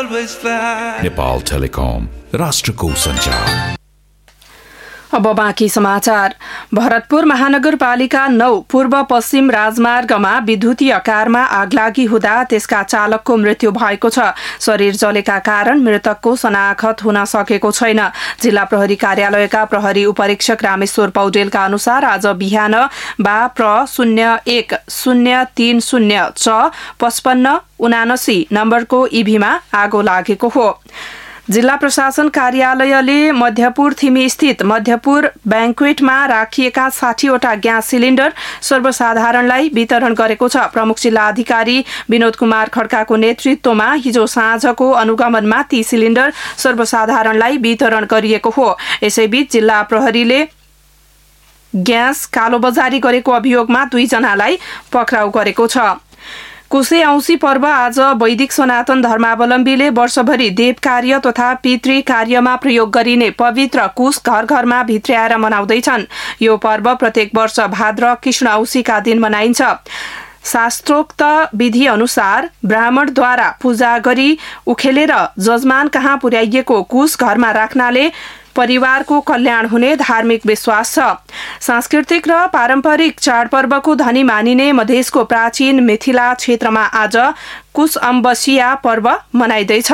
always fly. Nepal telecom, राष्ट्रको सञ्चार। अब बाँकी समाचार। भरतपुर महानगरपालिका 9 पूर्व पश्चिम राजमार्गमा विद्युतीय कारमा आगलागी हुँदा त्यसका चालकको मृत्यु भएको छ। शरीर जलेका कारण मृतकको शनाखत हुन सकेको छैन। जिल्ला प्रहरी कार्यालयका प्रहरी उपरीक्षक रामेश्वर पौडेलका अनुसार आज बिहान बाप्र 010306 5579 नम्बरको इभीमा आगो लागेको हो। जिल्ला प्रशासन कार्यालयले मध्यपुर थिमी स्थित मध्यपुर ब्याङ्क्वेटमा राखिएका 60वटा ग्यास सिलिन्डर सर्वसाधारणलाई वितरण गरेको छ। प्रमुख जिल्ला अधिकारी विनोद कुमार खड्काको नेतृत्वमा हिजो साँझको अनुगमनमा ती सिलिन्डर सर्वसाधारणलाई वितरण गरिएको हो। यसैबीच जिल्ला प्रहरीले ग्यास कालोबजारी गरेको अभियोगमा 2 जनालाई पक्राउ गरेको छ। कुशे औँसी पर्व आज वैदिक सनातन धर्मावलम्बीले वर्षभरि देव कार्य तथा पितृ कार्यमा प्रयोग गरिने पवित्र कुश घर घरमा भित्र्याएर मनाउँदैछन्। यो पर्व प्रत्येक वर्ष भाद्र कृष्ण औँसीका दिन मनाइन्छ। शास्त्रोक्त विधि अनुसार ब्राह्मणद्वारा पूजा गरी उखेलेर जजमान कहाँ पुर्याइएको कुश घरमा राख्नाले परिवारको कल्याण हुने धार्मिक विश्वास छ। सांस्कृतिक र पारम्परिक चाडपर्वको धनी मानिने मधेसको प्राचीन मिथिला क्षेत्रमा आज कुश अम्बसिया पर्व मनाइँदैछ।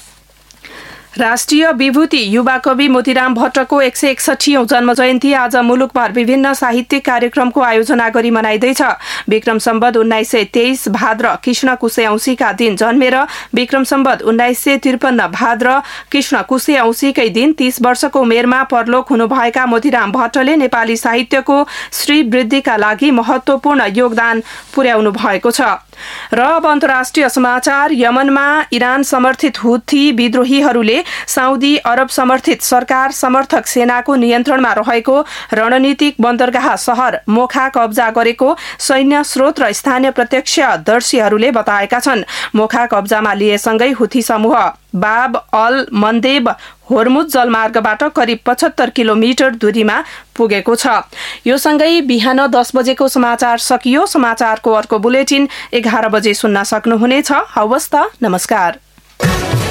राष्ट्रिय विभूति युवा कवि मोतीराम भट्टको 161औं जन्म जयन्ती आज मुलुकभर विभिन्न साहित्यिक कार्यक्रमको आयोजना गरी मनाइँदैछ। विक्रम सम्वत 1923 भाद्र कृष्ण कुशे औँसीका दिन जन्मेर विक्रम सम्वत 1953 भाद्र कृष्ण कुशे औँसीकै दिन 30 वर्षको उमेरमा परलोक हुनुभएका मोतीराम भट्टले नेपाली साहित्यको श्रीवृद्धिका लागि महत्वपूर्ण योगदान पुर्याउनु भएको छ। र अब अन्तर्राष्ट्रिय समाचार। यमनमा इरान समर्थित हुथी विद्रोहीहरूले साउदी अरब समर्थित सरकार समर्थक सेनाको नियन्त्रणमा रहेको रणनीतिक बन्दरगाह शहर मोखा कब्जा गरेको सैन्य स्रोत र स्थानीय प्रत्यक्षदर्शीहरूले बताएका छन्। मोखा कब्जामा लिएसँगै हुथी समूह बाब अल मन्देब होर्मुज जलमार्गबाट करिब 75 किलोमिटर दूरीमा पुगेको छ। यो सँगै बिहान 10 बजेको समाचार सकियो। समाचारको अर्को बुलेटिन 11 बजे सुन्न सक्नुहुनेछ। हवस् त, नमस्कार।